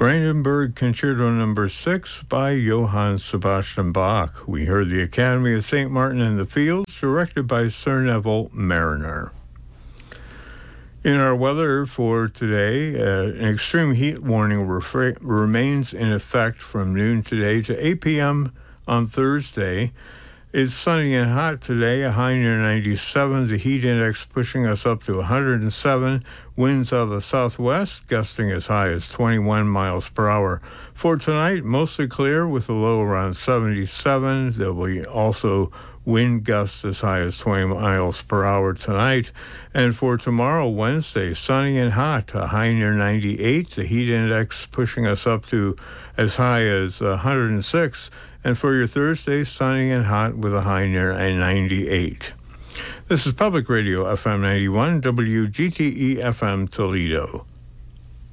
Brandenburg Concerto No. 6 by Johann Sebastian Bach. We heard the Academy of St. Martin in the Fields, directed by Sir Neville Mariner. In our weather for today, an extreme heat warning remains in effect from noon today to 8 p.m. on Thursday. It's sunny and hot today, a high near 97, the heat index pushing us up to 107, winds out of the southwest, gusting as high as 21 miles per hour. For tonight, mostly clear with a low around 77. There will be also wind gusts as high as 20 miles per hour tonight. And for tomorrow, Wednesday, sunny and hot, a high near 98, the heat index pushing us up to as high as 106. And for your Thursday, sunny and hot with a high near 98. This is Public Radio FM 91, WGTE FM Toledo.